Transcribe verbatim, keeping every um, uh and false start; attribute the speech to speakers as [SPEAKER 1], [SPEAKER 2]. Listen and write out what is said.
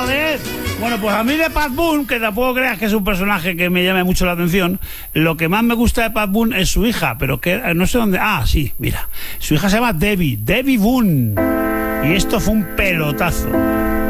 [SPEAKER 1] leer. Bueno, pues a mí de Pat Boone, que tampoco creas que es un personaje que me llame mucho la atención, lo que más me gusta de Pat Boone es su hija, pero que no sé dónde... Ah, sí, mira. Su hija se llama Debbie, Debbie Boone. Y esto fue un pelotazo.